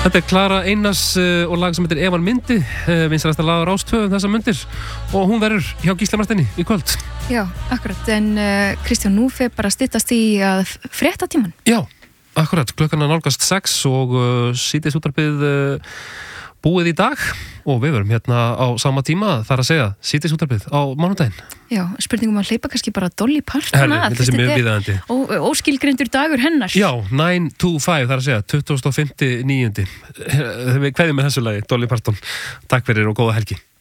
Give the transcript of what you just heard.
Þetta Klara Einars og lag sem heitir Ef hann myndi, vinsælasta lag á Rás 2 þessa mundir og hún verður hjá Gísla Marteini í kvöld. Já, akkurat, en Kristján, nú fer bara að styttast í að fréttatíman. Já, akkurat, klukkan að nálgast 6 og síðdegisútvarpið búið í dag og við verum hérna á sama tíma, þar að segja síðdegisútvarpið á mánudaginn. Já, spurningum að hleypa kannski bara Dolly Parton að. Þetta er mjög viðeigandi. Óskilgreindur dagur hennar. Já, 9-5, þar að segja, 25.9. Við kveðjum með þessu lagi, Dolly Parton. Takk fyrir og góða helgi.